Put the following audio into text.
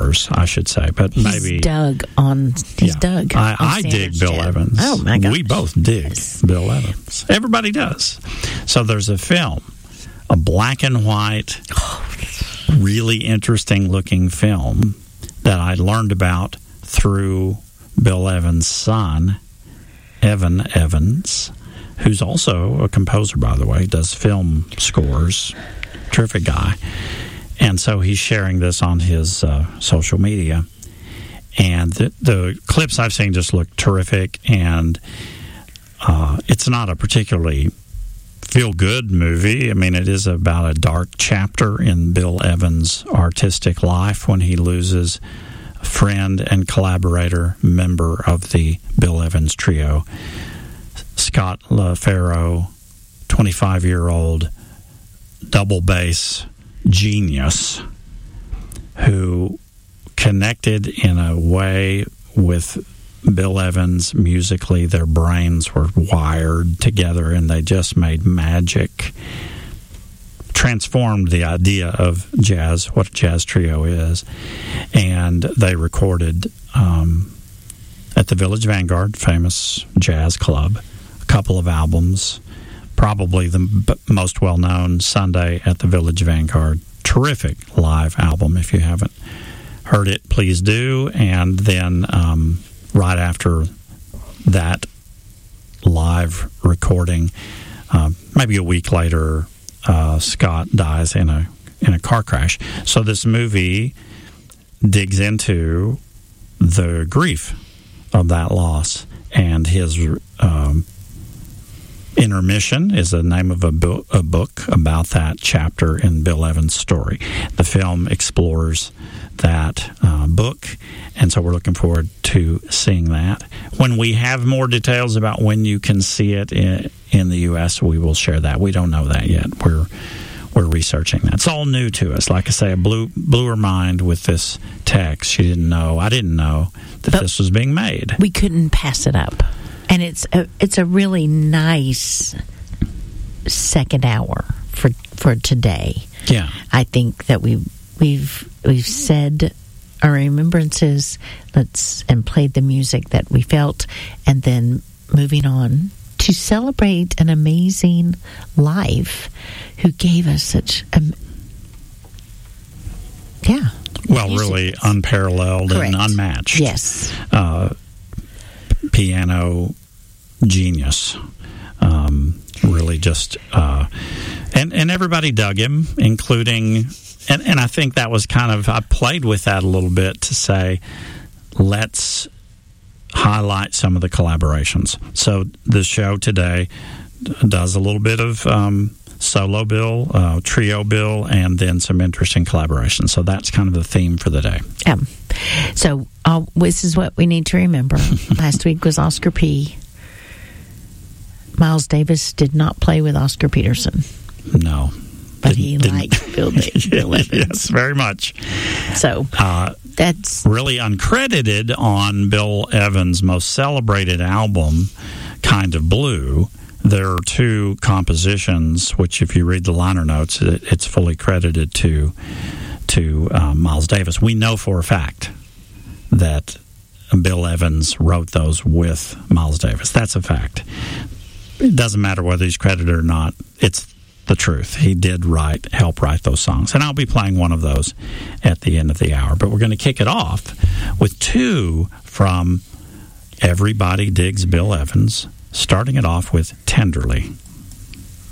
scores, I should say. But maybe Doug. I dig Bill Evans. Oh my gosh. We both dig Bill Evans. Everybody does. So there's a film, a black and white, really interesting looking film that I learned about through Bill Evans' son, Evan Evans, who's also a composer, by the way, does film scores. Terrific guy. And so he's sharing this on his social media. And the clips I've seen just look terrific. And it's not a particularly feel-good movie. I mean, it is about a dark chapter in Bill Evans' artistic life when he loses a friend and collaborator, member of the Bill Evans Trio, Scott LaFaro, 25-year-old double bass genius who connected in a way with Bill Evans musically. Their brains were wired together and they just made magic, transformed the idea of jazz, what a jazz trio is. And they recorded at the Village Vanguard, famous jazz club, a couple of albums. Probably the most well-known, Sunday at the Village Vanguard. Terrific live album. If you haven't heard it, please do. And then right after that live recording, maybe a week later, Scott dies in a car crash. So this movie digs into the grief of that loss, and his Intermission is the name of a book about that chapter in Bill Evans' story. The film explores that book, and so we're looking forward to seeing that. When we have more details about when you can see it in the U.S., we will share that. We don't know that yet. We're researching that. It's all new to us. Like I say, it blew her mind with this text. She didn't know. I didn't know that this was being made. We couldn't pass it up. And it's a really nice second hour for today. Yeah, I think that we've said our remembrances, and played the music that we felt, and then moving on to celebrate an amazing life who gave us such really unparalleled. Correct. And unmatched. Yes. Piano genius. Really just and everybody dug him, including and I think that was kind of, I played with that a little bit to say, let's highlight some of the collaborations. So the show today does a little bit of solo Bill, trio Bill, and then some interesting collaborations. So that's kind of the theme for the day. So this is what we need to remember. Last week was Oscar P. Miles Davis did not play with Oscar Peterson. No. But he liked Bill Evans. Yes, very much. So that's really uncredited on Bill Evans' most celebrated album, Kind of Blue. There are two compositions, which if you read the liner notes, it's fully credited to Miles Davis. We know for a fact that Bill Evans wrote those with Miles Davis. That's a fact. It doesn't matter whether he's credited or not. It's the truth. He did help write those songs. And I'll be playing one of those at the end of the hour. But we're going to kick it off with two from Everybody Digs Bill Evans, starting it off with Tenderly.